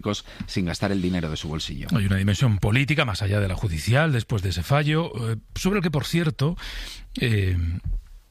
sin gastar el dinero de su bolsillo. Hay una dimensión política más allá de la judicial después de ese fallo, sobre el que, por cierto, en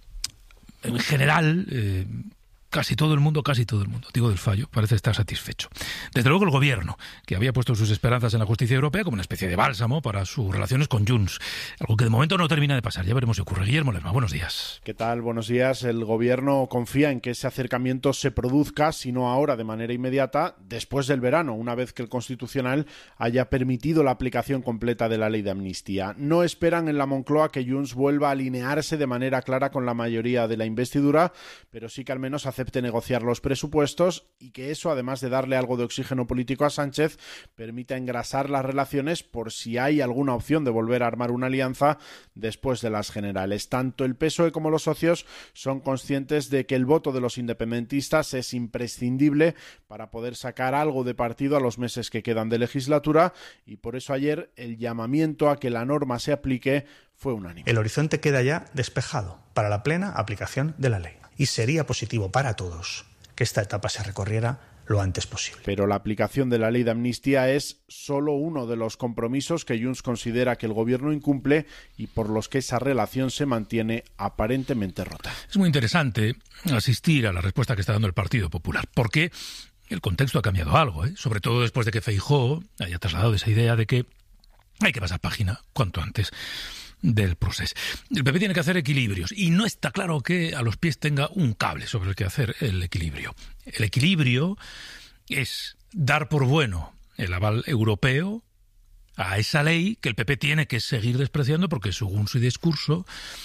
general, casi todo el mundo, digo del fallo, parece estar satisfecho. Desde luego el gobierno, que había puesto sus esperanzas en la justicia europea como una especie de bálsamo para sus relaciones con Junts, algo que de momento no termina de pasar. Ya veremos si ocurre. Guillermo Lerma, buenos días. ¿Qué tal? Buenos días. El gobierno confía en que ese acercamiento se produzca, si no ahora, de manera inmediata, después del verano, una vez que el Constitucional haya permitido la aplicación completa de la ley de amnistía. No esperan en la Moncloa que Junts vuelva a alinearse de manera clara con la mayoría de la investidura, pero sí que al menos acepte negociar los presupuestos y que eso, además de darle algo de oxígeno político a Sánchez, permita engrasar las relaciones por si hay alguna opción de volver a armar una alianza después de las generales. Tanto el PSOE como los socios son conscientes de que el voto de los independentistas es imprescindible para poder sacar algo de partido a los meses que quedan de legislatura, y por eso ayer el llamamiento a que la norma se aplique fue unánime. El horizonte queda ya despejado para la plena aplicación de la ley. Y sería positivo para todos que esta etapa se recorriera lo antes posible. Pero la aplicación de la ley de amnistía es solo uno de los compromisos que Junts considera que el gobierno incumple y por los que esa relación se mantiene aparentemente rota. Es muy interesante asistir a la respuesta que está dando el Partido Popular, porque el contexto ha cambiado algo, sobre todo después de que Feijóo haya trasladado esa idea de que hay que pasar página cuanto antes del proceso. El PP tiene que hacer equilibrios y no está claro que a los pies tenga un cable sobre el que hacer el equilibrio. El equilibrio es dar por bueno el aval europeo a esa ley que el PP tiene que seguir despreciando porque, según su discurso,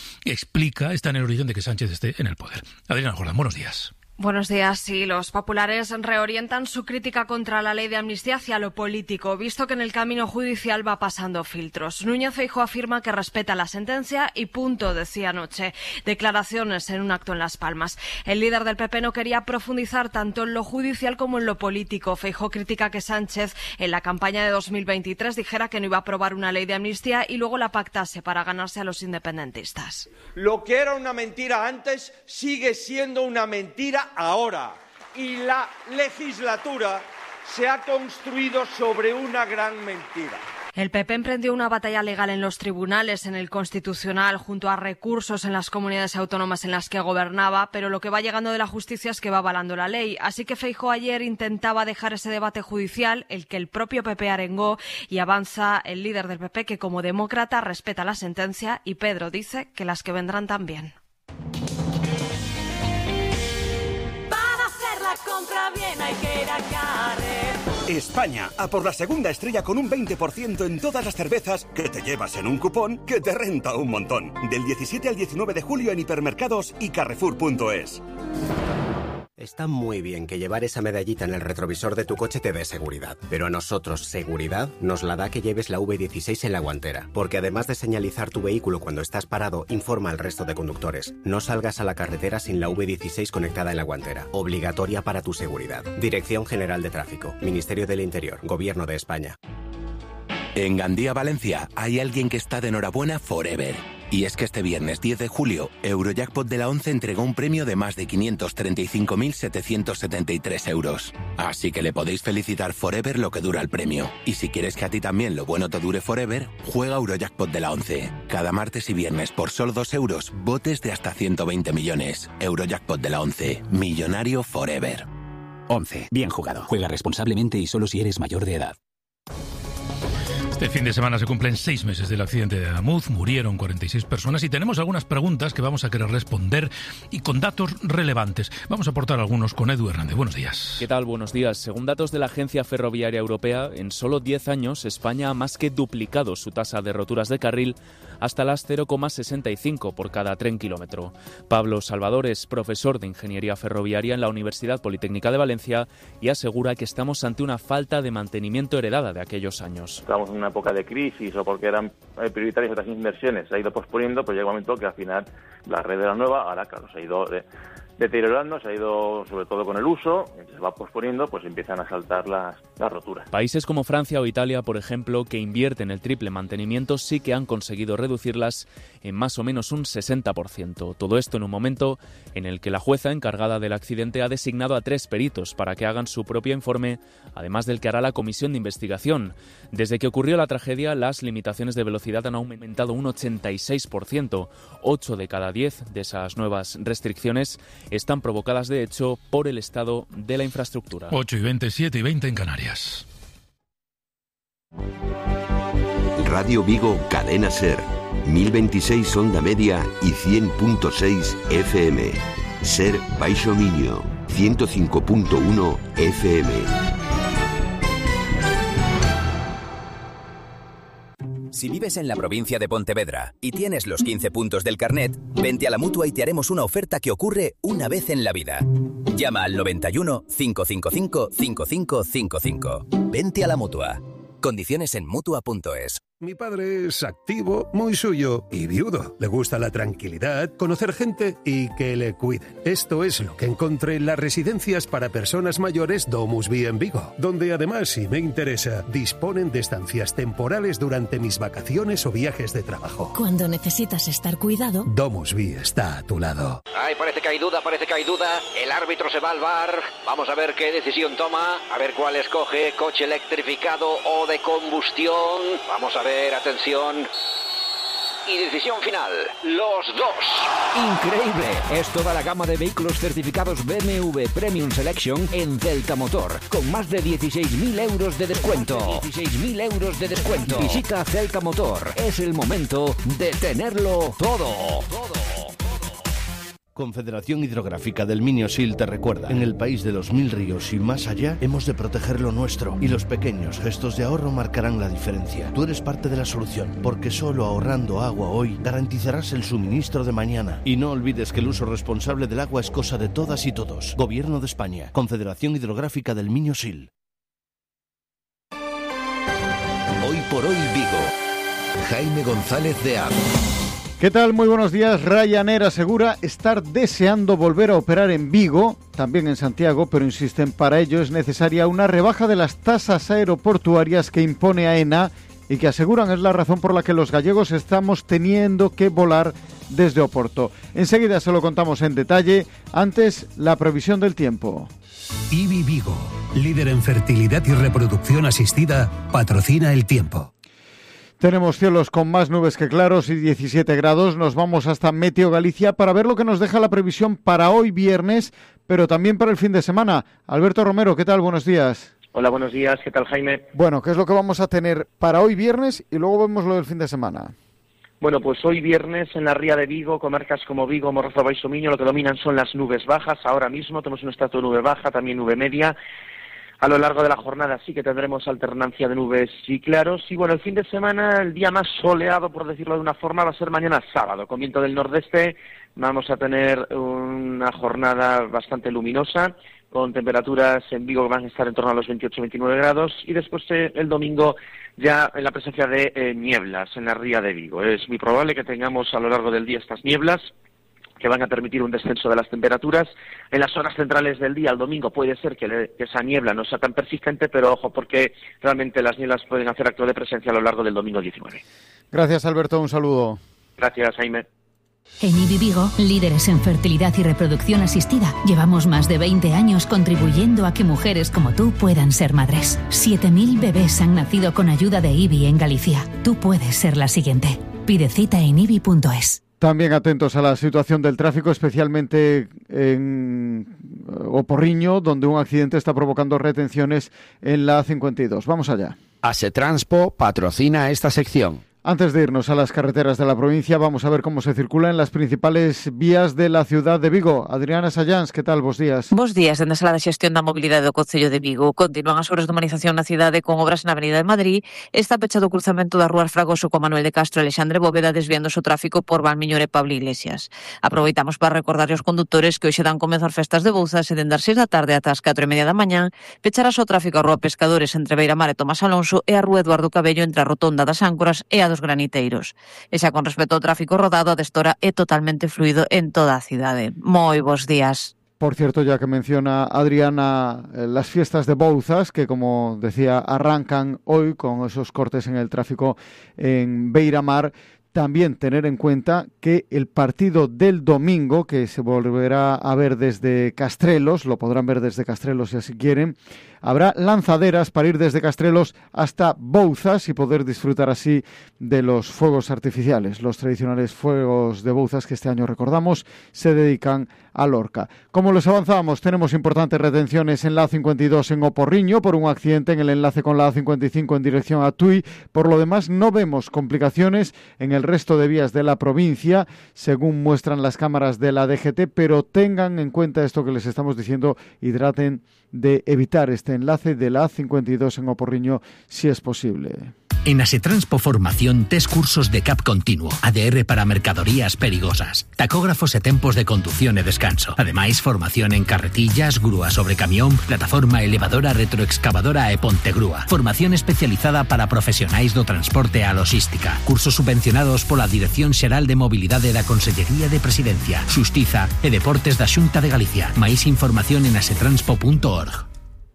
está en el origen de que Sánchez esté en el poder. Adriana Jordán, buenos días. Buenos días. Sí, los populares reorientan su crítica contra la ley de amnistía hacia lo político, visto que en el camino judicial va pasando filtros. Núñez Feijóo afirma que respeta la sentencia y punto, decía anoche. Declaraciones en un acto en Las Palmas. El líder del PP no quería profundizar tanto en lo judicial como en lo político. Feijóo critica que Sánchez en la campaña de 2023 dijera que no iba a aprobar una ley de amnistía y luego la pactase para ganarse a los independentistas. Lo que era una mentira antes sigue siendo una mentira ahora, y la legislatura se ha construido sobre una gran mentira. El PP emprendió una batalla legal en los tribunales, en el Constitucional, junto a recursos en las comunidades autónomas en las que gobernaba, pero lo que va llegando de la justicia es que va avalando la ley. Así que Feijóo ayer intentaba dejar ese debate judicial, el que el propio PP arengó, y avanza el líder del PP que como demócrata respeta la sentencia, y Pedro dice que las que vendrán también. España, a por la segunda estrella con un 20% en todas las cervezas que te llevas en un cupón que te renta un montón. Del 17 al 19 de julio en hipermercados y carrefour.es. Está muy bien que llevar esa medallita en el retrovisor de tu coche te dé seguridad, pero a nosotros seguridad nos la da que lleves la V16 en la guantera, porque además de señalizar tu vehículo cuando estás parado, informa al resto de conductores. No salgas a la carretera sin la V16 conectada en la guantera, obligatoria para tu seguridad. Dirección General de Tráfico, Ministerio del Interior, Gobierno de España. En Gandía, Valencia, hay alguien que está de enhorabuena forever. Y es que este viernes 10 de julio, Eurojackpot de la 11 entregó un premio de más de 535.773 euros. Así que le podéis felicitar forever lo que dura el premio. Y si quieres que a ti también lo bueno te dure forever, juega Eurojackpot de la 11. Cada martes y viernes por solo 2 euros, botes de hasta 120 millones. Eurojackpot de la 11. Millonario forever. 11. Bien jugado. Juega responsablemente y solo si eres mayor de edad. Este fin de semana se cumplen 6 meses del accidente de Adamuz, murieron 46 personas y tenemos algunas preguntas que vamos a querer responder y con datos relevantes. Vamos a aportar algunos con Edu Hernández. Buenos días. ¿Qué tal? Buenos días. Según datos de la Agencia Ferroviaria Europea, en solo 10 años España ha más que duplicado su tasa de roturas de carril hasta las 0,65 por cada tren kilómetro. Pablo Salvador es profesor de Ingeniería Ferroviaria en la Universidad Politécnica de Valencia y asegura que estamos ante una falta de mantenimiento heredada de aquellos años. Estamos en una época de crisis o porque eran prioritarias otras inversiones, se ha ido posponiendo, pues llega un momento que al final la red de la nueva, ahora claro, se ha ido deteriorando, se ha ido sobre todo con el uso, se va posponiendo, pues empiezan a saltar las roturas. Países como Francia o Italia, por ejemplo, que invierten el triple mantenimiento, sí que han conseguido reducirlas en más o menos un 60%. Todo esto en un momento en el que la jueza encargada del accidente ha designado a 3 peritos para que hagan su propio informe, además del que hará la comisión de investigación. Desde que ocurrió la tragedia, las limitaciones de velocidad han aumentado un 86%. 8 de cada 10 de esas nuevas restricciones están provocadas, de hecho, por el estado de la infraestructura. 8:20, 7:20 en Canarias. Radio Vigo, Cadena Ser, 1026 onda media y 100.6 FM. Ser Baixo Miño, 105.1 FM. Si vives en la provincia de Pontevedra y tienes los 15 puntos del carnet, vente a la Mutua y te haremos una oferta que ocurre una vez en la vida. Llama al 91 555 5555. Vente a la Mutua. Condiciones en Mutua.es. Mi padre es activo, muy suyo y viudo. Le gusta la tranquilidad, conocer gente y que le cuiden. Esto es lo que encontré en las residencias para personas mayores DomusVi en Vigo, donde además, si me interesa, disponen de estancias temporales durante mis vacaciones o viajes de trabajo. Cuando necesitas estar cuidado, DomusVi está a tu lado. Ay, parece que hay duda. El árbitro se va al VAR. Vamos a ver qué decisión toma, a ver cuál escoge, coche electrificado o de combustión. Vamos a ver, atención. Y decisión final, los dos. Increíble, es toda la gama de vehículos certificados BMW Premium Selection en Celta Motor, con más de 16.000 euros de descuento. 16.000 euros de descuento. Visita Celta Motor, es el momento de tenerlo todo. Confederación Hidrográfica del Miño-Sil te recuerda, en el país de los 1000 ríos y más allá, hemos de proteger lo nuestro, y los pequeños gestos de ahorro marcarán la diferencia. Tú eres parte de la solución, porque solo ahorrando agua hoy garantizarás el suministro de mañana. Y no olvides que el uso responsable del agua es cosa de todas y todos. Gobierno de España, Confederación Hidrográfica del Miño-Sil. Hoy por hoy Vigo. Jaime González de Aro. ¿Qué tal? Muy buenos días. Ryanair asegura estar deseando volver a operar en Vigo, también en Santiago, pero insisten, para ello es necesaria una rebaja de las tasas aeroportuarias que impone AENA y que aseguran es la razón por la que los gallegos estamos teniendo que volar desde Oporto. Enseguida se lo contamos en detalle. Antes, la previsión del tiempo. IBI Vigo, líder en fertilidad y reproducción asistida, patrocina el tiempo. Tenemos cielos con más nubes que claros y 17 grados. Nos vamos hasta Meteo Galicia para ver lo que nos deja la previsión para hoy viernes, pero también para el fin de semana. Alberto Romero, ¿qué tal? Buenos días. Hola, buenos días. ¿Qué tal, Jaime? Bueno, ¿qué es lo que vamos a tener para hoy viernes y luego vemos lo del fin de semana? Bueno, pues hoy viernes en la ría de Vigo, comarcas como Vigo, Morrozo, Baixo Miño, lo que dominan son las nubes bajas. Ahora mismo tenemos un estado de nube baja, también nube media. A lo largo de la jornada sí que tendremos alternancia de nubes y claros. Y bueno, el fin de semana, el día más soleado, por decirlo de una forma, va a ser mañana sábado. Con viento del nordeste vamos a tener una jornada bastante luminosa, con temperaturas en Vigo que van a estar en torno a los 28-29 grados. Y después el domingo ya en la presencia de nieblas en la ría de Vigo. Es muy probable que tengamos a lo largo del día estas nieblas, que van a permitir un descenso de las temperaturas. En las horas centrales del día, el domingo, puede ser que esa niebla no sea tan persistente, pero ojo, porque realmente las nieblas pueden hacer acto de presencia a lo largo del domingo 19. Gracias, Alberto, un saludo. Gracias, Jaime. En IBI Vigo, líderes en fertilidad y reproducción asistida, llevamos más de 20 años contribuyendo a que mujeres como tú puedan ser madres. 7.000 bebés han nacido con ayuda de IBI en Galicia. Tú puedes ser la siguiente. Pide cita en ibi.es. También atentos a la situación del tráfico, especialmente en Oporriño, donde un accidente está provocando retenciones en la A52. Vamos allá. ASETRANSPO patrocina esta sección. Antes de irnos a las carreteras de la provincia, vamos a ver cómo se circula en las principales vías de la ciudad de Vigo. Adriana Sayans, que tal? Bos días. Bos días. Dende a Sala de Xestión da Mobilidade do Concello de Vigo continúan as obras de humanización na cidade con obras na Avenida de Madrid. Está pechado o cruzamento das rúas Fragoso con Manuel de Castro e Alexandre Bóveda, desviándose o tráfico por Valmiñor e Pablo Iglesias. Aproveitamos para recordar aos conductores que hoxe dan comezo as festas de Bouzas e dende as 6 da tarde ata as 4:30 da mañá pecharás o tráfico a Rúa Pescadores entre Beiramar e Tomás Alonso e a Rúa Eduardo Cabello entre a Rotonda das Áncoras e a dos Graniteiros. E xa con respecto ao tráfico rodado, a destora é totalmente fluido en toda a cidade. Moi bons días. Por cierto, ya que menciona Adriana las fiestas de Bouzas, que como decía arrancan hoy con esos cortes en el tráfico en Beiramar, también tener en cuenta que el partido del domingo, que se volverá a ver desde Castrelos, lo podrán ver desde Castrelos si así quieren, habrá lanzaderas para ir desde Castrelos hasta Bouzas y poder disfrutar así de los fuegos artificiales, los tradicionales fuegos de Bouzas que este año, recordamos, se dedican a Lorca. Como les avanzábamos, tenemos importantes retenciones en la A52 en Oporriño por un accidente en el enlace con la A55 en dirección a Tui. Por lo demás, no vemos complicaciones en el resto de vías de la provincia, según muestran las cámaras de la DGT, pero tengan en cuenta esto que les estamos diciendo y traten de evitar este enlace de la A52 en Oporriño si es posible. En Asetranspo Formación, 3 cursos de CAP continuo, ADR para mercadorías perigosas, tacógrafos e tempos de conducción e descanso. Ademais, formación en carretillas, grúa sobre camión, plataforma elevadora, retroexcavadora e pontegrúa. Formación especializada para profesionais do transporte e a logística. Cursos subvencionados pola Dirección Xeral de Mobilidade da Consellería de Presidencia, Xustiza e Deportes da Xunta de Galicia. Máis información en asetranspo.org.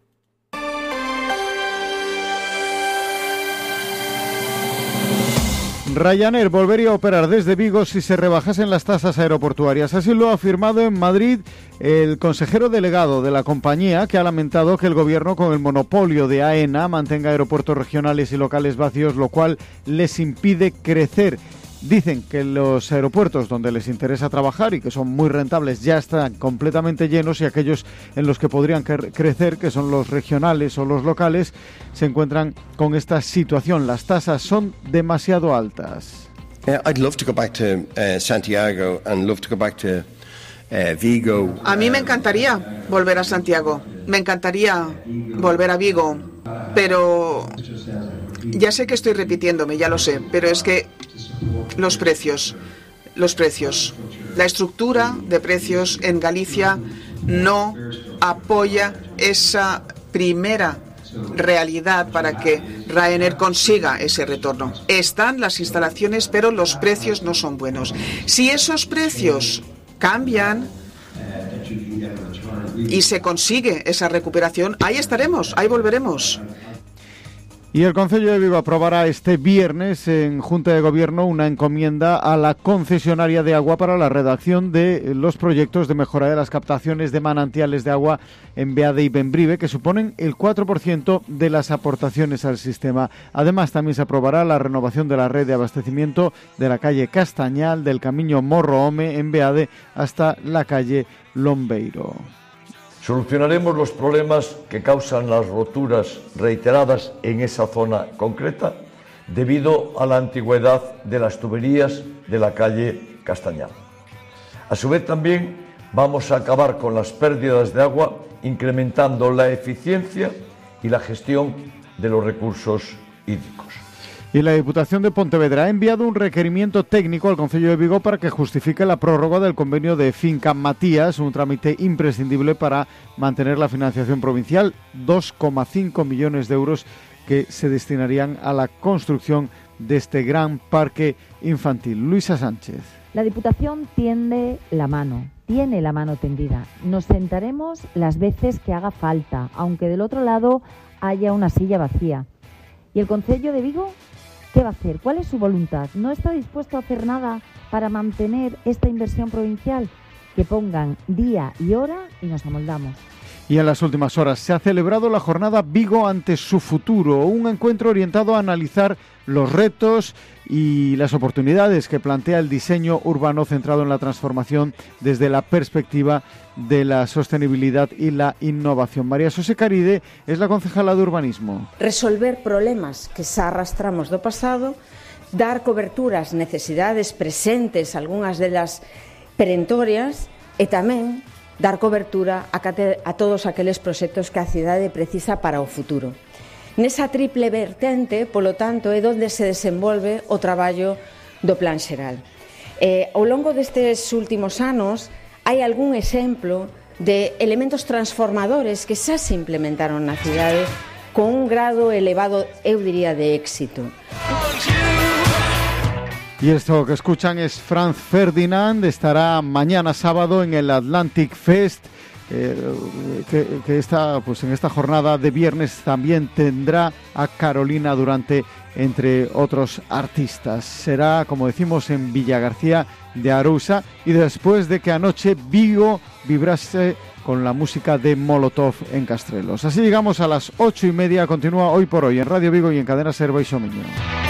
Ryanair volvería a operar desde Vigo si se rebajasen las tasas aeroportuarias. Así lo ha afirmado en Madrid el consejero delegado de la compañía, que ha lamentado que el gobierno, con el monopolio de AENA, mantenga aeropuertos regionales y locales vacíos, lo cual les impide crecer. Dicen que los aeropuertos donde les interesa trabajar y que son muy rentables ya están completamente llenos, y aquellos en los que podrían crecer, que son los regionales o los locales, se encuentran con esta situación. Las tasas son demasiado altas. I'd love to go back to Santiago and love to go back to Vigo. A mí me encantaría volver a Santiago, me encantaría volver a Vigo, pero ya sé que estoy repitiéndome, ya lo sé, pero es que los precios, la estructura de precios en Galicia no apoya esa primera realidad para que Ryanair consiga ese retorno. Están las instalaciones, pero los precios no son buenos. Si esos precios cambian y se consigue esa recuperación, ahí estaremos, ahí volveremos. Y el Concello de Vigo aprobará este viernes en Junta de Gobierno una encomienda a la concesionaria de agua para la redacción de los proyectos de mejora de las captaciones de manantiales de agua en Beade y Bembrive, que suponen el 4% de las aportaciones al sistema. Además, también se aprobará la renovación de la red de abastecimiento de la calle Castañal, del Camiño Morro Home en Beade hasta la calle Lombeiro. Solucionaremos los problemas que causan las roturas reiteradas en esa zona concreta debido a la antigüedad de las tuberías de la calle Castañal. A su vez también vamos a acabar con las pérdidas de agua, incrementando la eficiencia y la gestión de los recursos hídricos. Y la Diputación de Pontevedra ha enviado un requerimiento técnico al Concello de Vigo para que justifique la prórroga del convenio de Finca Matías, un trámite imprescindible para mantener la financiación provincial, 2,5 millones de euros que se destinarían a la construcción de este gran parque infantil. Luisa Sánchez. La Diputación tiene la mano tendida. Nos sentaremos las veces que haga falta, aunque del otro lado haya una silla vacía. ¿Y el Concello de Vigo? ¿Qué va a hacer? ¿Cuál es su voluntad? ¿No está dispuesto a hacer nada para mantener esta inversión provincial? Que pongan día y hora y nos amoldamos. Y en las últimas horas se ha celebrado la jornada Vigo ante su futuro, un encuentro orientado a analizar los retos y las oportunidades que plantea el diseño urbano centrado en la transformación desde la perspectiva de la sostenibilidad y la innovación. María Xosé Caride es la concejala de urbanismo. Resolver problemas que xa arrastramos do pasado, dar cobertura ás necesidades presentes, algunhas delas perentorias, e tamén dar cobertura a todos aqueles proxectos que a cidade precisa para o futuro. Nesa triple vertente, polo tanto, é onde se desenvolve o traballo do Plan Xeral. Ao longo destes últimos anos, hai algún exemplo de elementos transformadores que xa se implementaron na cidade con un grado elevado, eu diría, de éxito. Y esto que escuchan es Franz Ferdinand, estará mañana sábado en el Atlantic Fest, que está, pues en esta jornada de viernes también tendrá a Carolina Durante, entre otros artistas. Será, como decimos, en Villagarcía de Arousa, y después de que anoche Vigo vibrase con la música de Molotov en Castrelos. Así llegamos a las 8:30, continúa Hoy por Hoy en Radio Vigo y en Cadena Ser Baixo Miño.